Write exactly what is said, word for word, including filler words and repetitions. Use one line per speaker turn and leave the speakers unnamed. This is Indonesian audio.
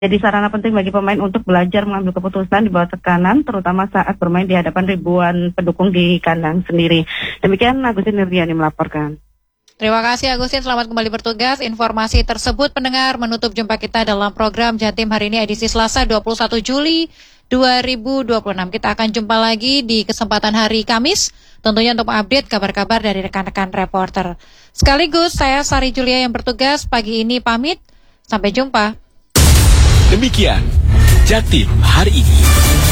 Jadi sarana penting bagi pemain untuk belajar mengambil keputusan di bawah tekanan, terutama saat bermain di hadapan ribuan pendukung di kandang sendiri. Demikian Agustin Nurdiani melaporkan.
Terima kasih Agustin, selamat kembali bertugas. Informasi tersebut pendengar menutup jumpa kita dalam program Jatim hari ini edisi Selasa dua puluh satu Juli dua ribu dua puluh enam. Kita akan jumpa lagi di kesempatan hari Kamis, tentunya untuk mengupdate kabar-kabar dari rekan-rekan reporter. Sekaligus saya Sari Julia yang bertugas pagi ini pamit, sampai jumpa.
Demikian Jatim hari ini.